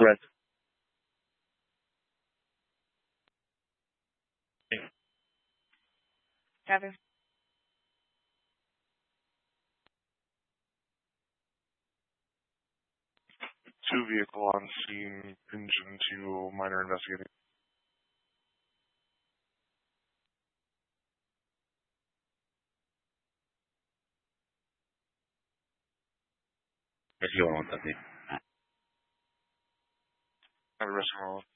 Red. Copy. 2 vehicle on scene, engine 2, minor investigating. If you want that, Have a rest of